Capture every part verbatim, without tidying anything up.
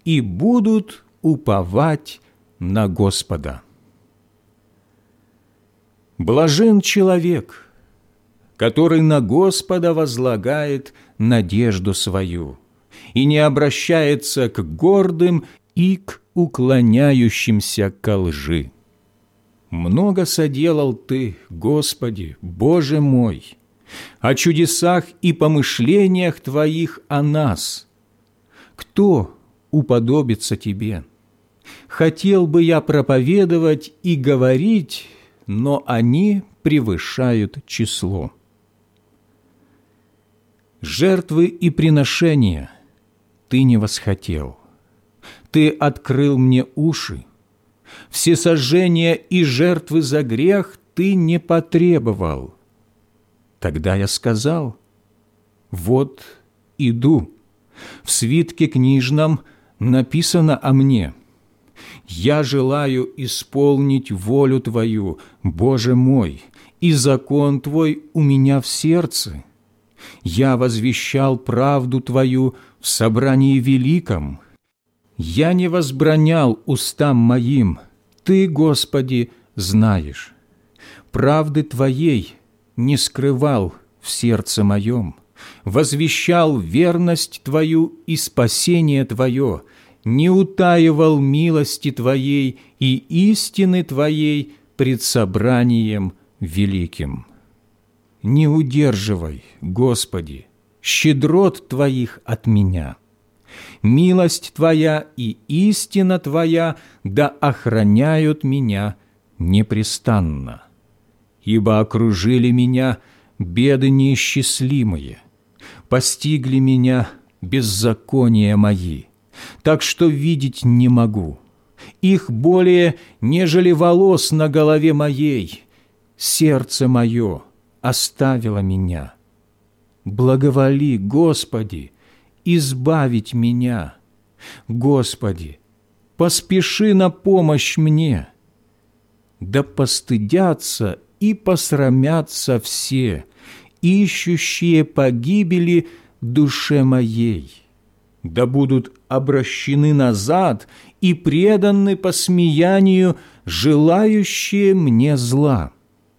и будут уповать на Господа. Блажен человек, который на Господа возлагает надежду свою и не обращается к гордым и к уклоняющимся ко лжи. Много соделал Ты, Господи, Боже мой, о чудесах и помышлениях Твоих о нас. Кто уподобится Тебе? Хотел бы я проповедовать и говорить, но они превышают число. Жертвы и приношения Ты не восхотел. Ты открыл мне уши. Всесожжения и жертвы за грех Ты не потребовал. Тогда я сказал: вот иду. В свитке книжном написано о мне: я желаю исполнить волю Твою, Боже мой, и закон Твой у меня в сердце. Я возвещал правду Твою в собрании великом. Я не возбранял устам моим, Ты, Господи, знаешь. Правды Твоей не скрывал в сердце моем, возвещал верность Твою и спасение Твое, не утаивал милости Твоей и истины Твоей пред собранием великим. Не удерживай, Господи, щедрот Твоих от меня. Милость Твоя и истина Твоя да охраняют меня непрестанно. Ибо окружили меня беды неисчислимые, постигли меня беззакония мои, так что видеть не могу. Их более, нежели волос на голове моей, сердце мое оставило меня. Благоволи, Господи, избавить меня. Господи, поспеши на помощь мне. Да постыдятся и посрамятся все, ищущие погибели душе моей. Да будут обращены назад и преданы посмеянию желающие мне зла.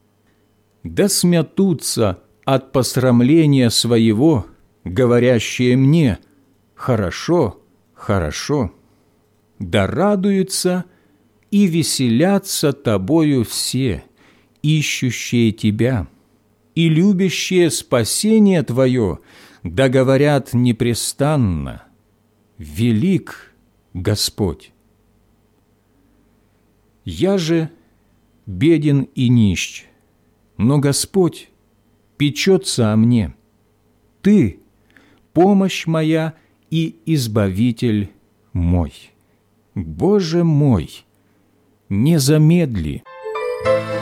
Да смятутся от посрамления своего, говорящие мне: хорошо, хорошо. Да радуются и веселятся Тобою все, ищущие Тебя, и любящие спасение Твое, да говорят непрестанно: велик Господь. Я же беден и нищ, но Господь печется о мне. Ты – помощь моя и избавитель мой. Боже мой, не замедли.